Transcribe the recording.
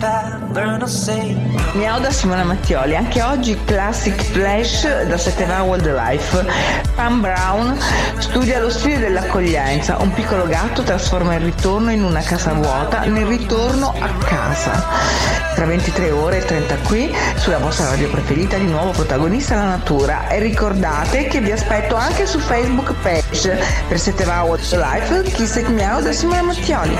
Miau da Simona Mattioli. Anche oggi Classic Splash da 7 va Wildlife. Pam Brown studia lo stile dell'accoglienza. Un piccolo gatto trasforma il ritorno in una casa vuota nel ritorno a casa. Tra 23 ore e 30 qui sulla vostra radio preferita, di nuovo protagonista la natura. E ricordate che vi aspetto anche su Facebook page per 7 va Wildlife. Kiss It Miau da Simona Mattioli.